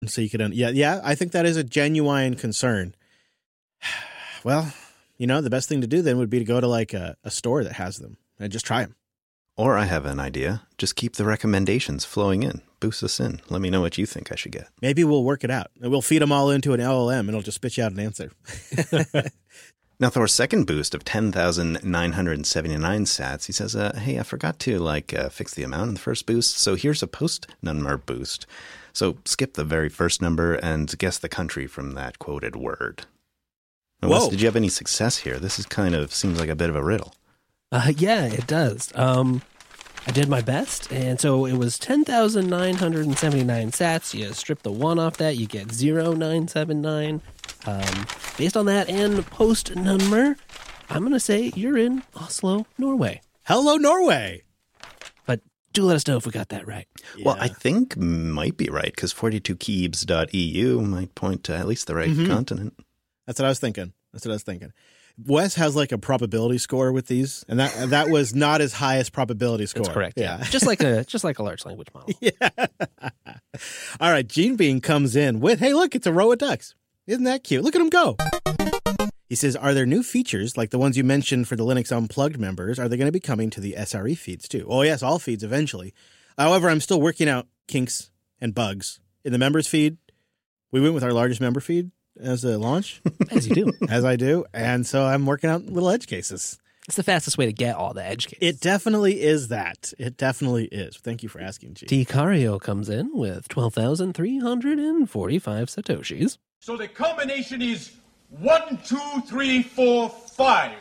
So you could, yeah, I think that is a genuine concern. Well, the best thing to do then would be to go to like a store that has them and just try them. Or I have an idea. Just keep the recommendations flowing in. Boost us in. Let me know what you think I should get. Maybe we'll work it out. We'll feed them all into an LLM and it'll just spit you out an answer. Now, Thor's second boost of 10,979 sats, he says, hey, I forgot to fix the amount in the first boost, so here's a post-number boost. So skip the very first number and guess the country from that quoted word. Now, Wes, did you have any success here? This is seems like a bit of a riddle. Yeah, it does. I did my best, and so it was 10,979 sats. You strip the 1 off that, you get 0,979. Based on that and post number, I'm going to say you're in Oslo, Norway. Hello, Norway! But do let us know if we got that right. Yeah. Well, I think might be right, because 42keybs.eu might point to at least the right continent. That's what I was thinking. Wes has like a probability score with these, and that was not his highest probability score. That's correct. Yeah. just like a large language model. Yeah. All right. Gene Bean comes in with, hey, look, it's a row of ducks. Isn't that cute? Look at them go. He says, are there new features like the ones you mentioned for the Linux Unplugged members? Are they going to be coming to the SRE feeds too? Oh, yes, all feeds eventually. However, I'm still working out kinks and bugs in the members feed. We went with our largest member feed as a launch. As you do. As I do. And so I'm working out little edge cases. It's the fastest way to get all the edge cases. It definitely is that. It definitely is. Thank you for asking, G. Ticario comes in with 12,345 Satoshis. So the combination is 1, 2, 3, 4, 5.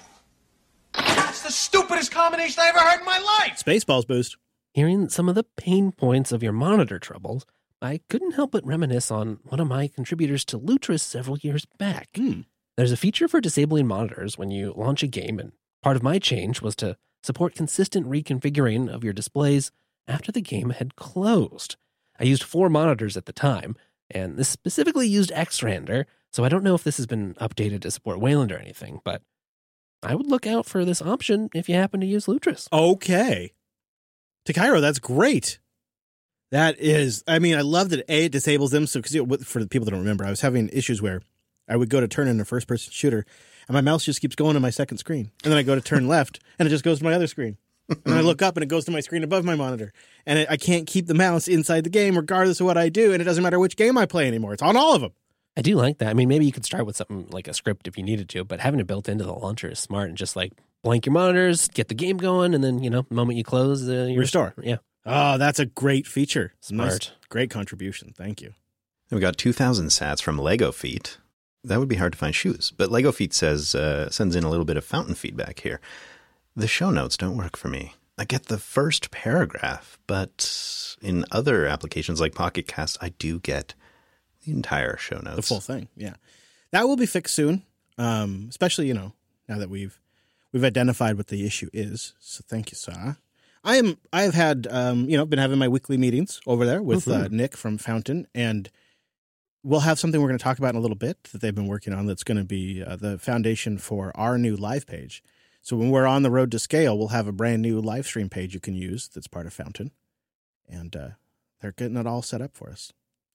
That's the stupidest combination I ever heard in my life. Spaceballs boost. Hearing some of the pain points of your monitor troubles, I couldn't help but reminisce on one of my contributors to Lutris several years back. There's a feature for disabling monitors when you launch a game, and part of my change was to support consistent reconfiguring of your displays after the game had closed. I used 4 monitors at the time, and this specifically used Xrandr, so I don't know if this has been updated to support Wayland or anything, but I would look out for this option if you happen to use Lutris. Okay. Ticairo, that's great. That is, I love that it disables them. So, because for the people that don't remember, I was having issues where I would go to turn in a first-person shooter, and my mouse just keeps going to my second screen. And then I go to turn left, and it just goes to my other screen. And I look up, and it goes to my screen above my monitor. And I can't keep the mouse inside the game regardless of what I do, and it doesn't matter which game I play anymore. It's on all of them. I do like that. Maybe you could start with something like a script if you needed to, but having it built into the launcher is smart, and just blank your monitors, get the game going, and then, the moment you close, you restore. Yeah. Oh, that's a great feature. Smart. Nice, great contribution. Thank you. And we got 2,000 sats from Lego Feet. That would be hard to find shoes, but Lego Feet sends in a little bit of fountain feedback here. The show notes don't work for me. I get the first paragraph, but in other applications like Pocket Cast, I do get the entire show notes. The full thing, yeah. That will be fixed soon, especially, now that we've identified what the issue is. So thank you, sir. I have had, been having my weekly meetings over there with Nick from Fountain, and we'll have something we're going to talk about in a little bit that they've been working on that's going to be the foundation for our new live page. So when we're on the road to scale, we'll have a brand new live stream page you can use that's part of Fountain, and they're getting it all set up for us.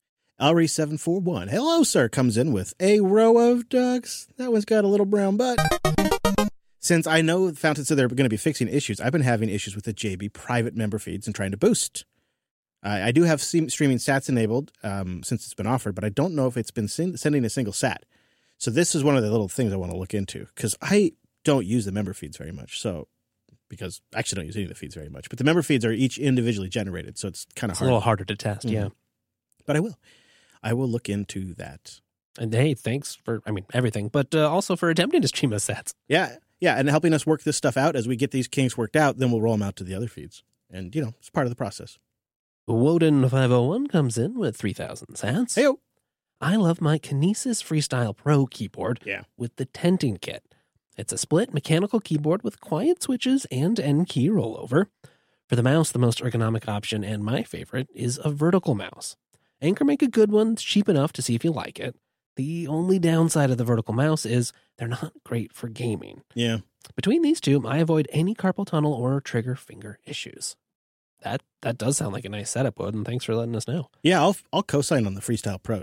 Elry741, hello, sir, comes in with a row of ducks. That one's got a little brown butt. Since I know Fountain said they're going to be fixing issues, I've been having issues with the JB private member feeds and trying to boost. I do have streaming sats enabled since it's been offered, but I don't know if it's been sending a single sat. So this is one of the little things I want to look into, because I don't use the member feeds very much. Because I actually don't use any of the feeds very much, but the member feeds are each individually generated, so it's kind of hard. A little harder to test, yeah. But I will look into that. And hey, thanks for, everything, but also for attempting to stream us sats. Yeah, and helping us work this stuff out. As we get these kinks worked out, then we'll roll them out to the other feeds. And, it's part of the process. Woden501 comes in with 3,000 sats. Hey-o. I love my Kinesis Freestyle Pro keyboard with the tenting kit. It's a split mechanical keyboard with quiet switches and N key rollover. For the mouse, the most ergonomic option and my favorite is a vertical mouse. Anker make a good one that's cheap enough to see if you like it. The only downside of the vertical mouse is they're not great for gaming. Yeah. Between these two, I avoid any carpal tunnel or trigger finger issues. That does sound like a nice setup, Wood, and thanks for letting us know. Yeah, I'll co-sign on the Freestyle Pro